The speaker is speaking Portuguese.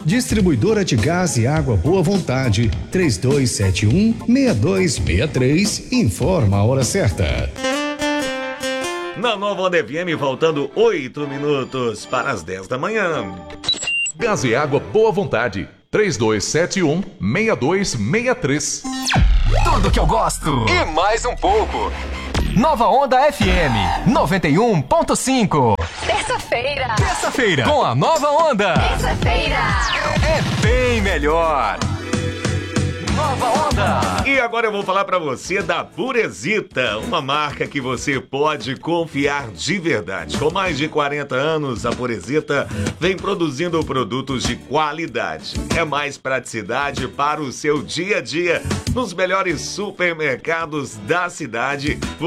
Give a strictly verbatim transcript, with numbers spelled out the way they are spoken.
Distribuidora de Gás e Água Boa Vontade, três dois sete um, seis dois seis três, informa a hora certa. Na Nova Onda F M, faltando oito minutos para as dez da manhã. Gás e Água Boa Vontade, três dois sete um, seis dois seis três. Tudo que eu gosto e mais um pouco. Nova Onda F M noventa e um ponto cinco. Terça-feira. Terça-feira com a Nova Onda. Terça-feira é bem melhor. Nova Onda. E agora eu vou falar pra você da Purezita, uma marca que você pode confiar de verdade. Com mais de quarenta anos, a Purezita vem produzindo produtos de qualidade. É mais praticidade para o seu dia a dia. Nos melhores supermercados da cidade,